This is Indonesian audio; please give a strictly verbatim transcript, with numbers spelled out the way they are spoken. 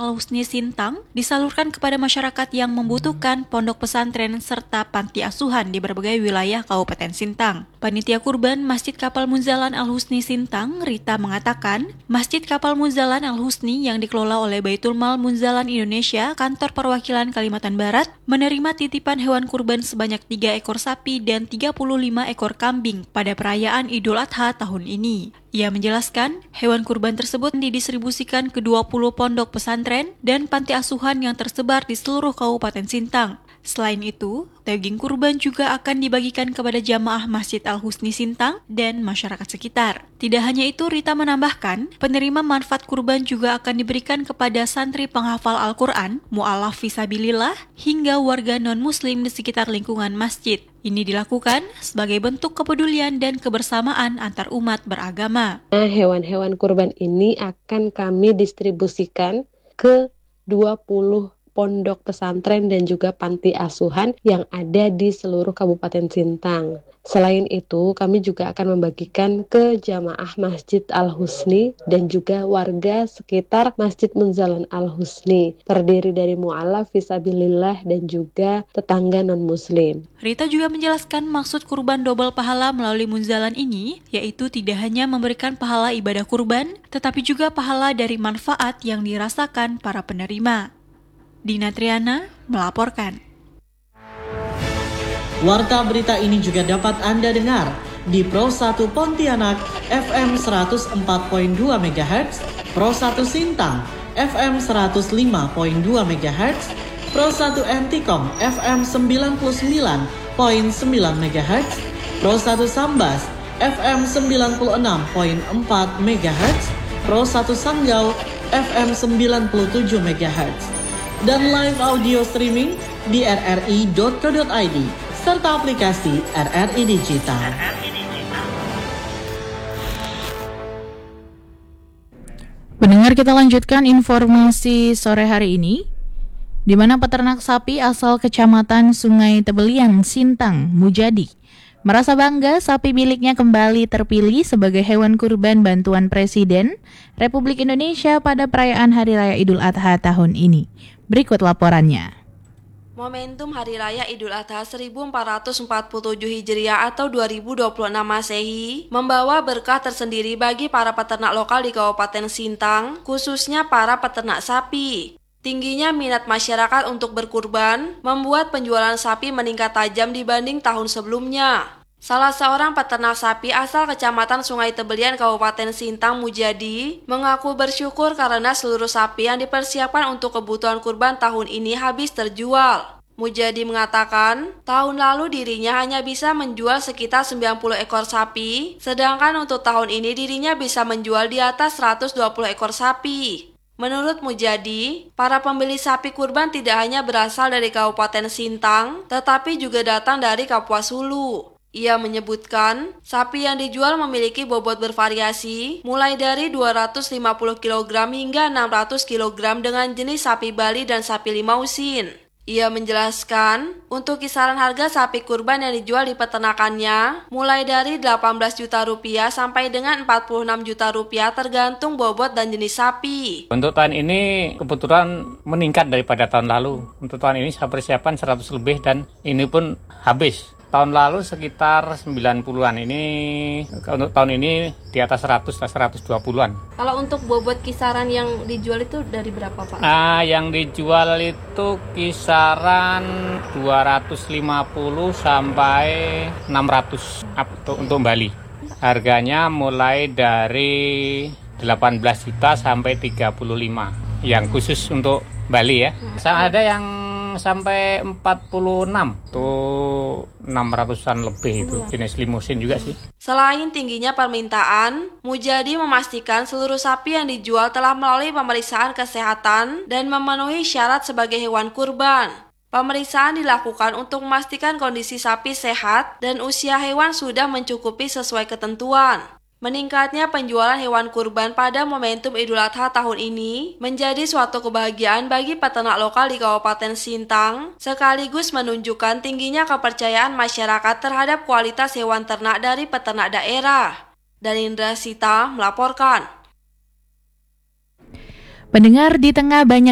Al-Husni Sintang disalurkan kepada masyarakat yang membutuhkan pondok pesantren serta panti asuhan di berbagai wilayah Kabupaten Sintang. Panitia Kurban Masjid Kapal Munzalan Al-Husni Sintang, Rita, mengatakan, Masjid Kapal Munzalan Al-Husni yang dikelola oleh Baitul Mal Munzalan Indonesia, Kantor Perwakilan Kalimantan Barat, menerima titipan hewan kurban sebanyak tiga ekor sapi dan tiga puluh lima ekor kambing pada perayaan Idul Adha tahun ini. Ia menjelaskan, hewan kurban tersebut didistribusikan ke dua puluh pondok pesantren dan panti asuhan yang tersebar di seluruh Kabupaten Sintang. Selain itu, daging kurban juga akan dibagikan kepada jamaah Masjid Al-Husni Sintang dan masyarakat sekitar. Tidak hanya itu, Rita menambahkan, penerima manfaat kurban juga akan diberikan kepada santri penghafal Al-Quran, mu'alaf fisabilillah, hingga warga non-muslim di sekitar lingkungan masjid. Ini dilakukan sebagai bentuk kepedulian dan kebersamaan antar umat beragama. Nah, hewan-hewan kurban ini akan kami distribusikan ke dua puluh pondok pesantren dan juga panti asuhan yang ada di seluruh Kabupaten Sintang. Selain itu, kami juga akan membagikan ke jamaah Masjid Al-Husni dan juga warga sekitar Masjid Munzalan Al-Husni, terdiri dari mu'alaf fisabilillah dan juga tetangga non-muslim. Rita juga menjelaskan maksud kurban double pahala melalui Munzalan ini, yaitu tidak hanya memberikan pahala ibadah kurban, tetapi juga pahala dari manfaat yang dirasakan para penerima. Dina Triana melaporkan. Warta berita ini juga dapat Anda dengar di Pro satu Pontianak F M seratus empat koma dua megahertz, Pro satu Sintang F M seratus lima koma dua megahertz, Pro satu Antikom F M sembilan puluh sembilan koma sembilan megahertz, Pro satu Sambas F M sembilan puluh enam koma empat megahertz, Pro satu Sanggau F M sembilan puluh tujuh megahertz, dan live audio streaming di r r i dot co dot i d serta aplikasi R R I Digital. Pendengar, kita lanjutkan informasi sore hari ini, di mana peternak sapi asal Kecamatan Sungai Tebelian, Sintang, Mujadi, merasa bangga sapi miliknya kembali terpilih sebagai hewan kurban bantuan Presiden Republik Indonesia pada perayaan Hari Raya Idul Adha tahun ini. Berikut laporannya. Momentum Hari Raya Idul Adha seribu empat ratus empat puluh tujuh Hijriah atau dua ribu dua puluh enam Masehi membawa berkah tersendiri bagi para peternak lokal di Kabupaten Sintang, khususnya para peternak sapi. Tingginya minat masyarakat untuk berkurban membuat penjualan sapi meningkat tajam dibanding tahun sebelumnya. Salah seorang peternak sapi asal Kecamatan Sungai Tebelian, Kabupaten Sintang, Mujadi, mengaku bersyukur karena seluruh sapi yang dipersiapkan untuk kebutuhan kurban tahun ini habis terjual. Mujadi mengatakan, tahun lalu dirinya hanya bisa menjual sekitar sembilan puluh ekor sapi, sedangkan untuk tahun ini dirinya bisa menjual di atas seratus dua puluh ekor sapi. Menurut Mujadi, para pembeli sapi kurban tidak hanya berasal dari Kabupaten Sintang, tetapi juga datang dari Kapuas Hulu. Ia menyebutkan, sapi yang dijual memiliki bobot bervariasi, mulai dari dua ratus lima puluh kilogram hingga enam ratus kilogram dengan jenis sapi Bali dan sapi Limousin. Ia menjelaskan, untuk kisaran harga sapi kurban yang dijual di peternakannya, mulai dari delapan belas juta rupiah sampai dengan empat puluh enam juta rupiah tergantung bobot dan jenis sapi. Untuk tahun ini kebetulan meningkat daripada tahun lalu. Untuk tahun ini saya persiapan seratus lebih dan ini pun habis. Tahun lalu sekitar sembilan puluhan, ini untuk tahun ini di atas seratus, seratus dua puluhan. Kalau untuk bobot kisaran yang dijual itu dari berapa, Pak? Nah, yang dijual itu kisaran dua ratus lima puluh sampai enam ratus untuk, untuk Bali. Harganya mulai dari delapan belas juta sampai tiga puluh lima. Yang khusus untuk Bali ya. Hmm. Ada yang sampai empat puluh enam tuh enam ratusan lebih itu jenis Limousin juga sih. Selain tingginya permintaan, Mujadi memastikan seluruh sapi yang dijual telah melalui pemeriksaan kesehatan dan memenuhi syarat sebagai hewan kurban. Pemeriksaan dilakukan untuk memastikan kondisi sapi sehat dan usia hewan sudah mencukupi sesuai ketentuan. Meningkatnya penjualan hewan kurban pada momentum Idul Adha tahun ini menjadi suatu kebahagiaan bagi peternak lokal di Kabupaten Sintang, sekaligus menunjukkan tingginya kepercayaan masyarakat terhadap kualitas hewan ternak dari peternak daerah. Dari Indra Sita melaporkan. Pendengar, di tengah banyak